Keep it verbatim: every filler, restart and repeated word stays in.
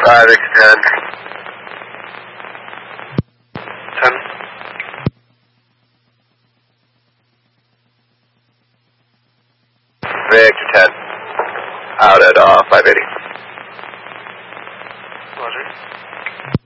five X ten. ten. Victor ten. Out at uh, five eighty.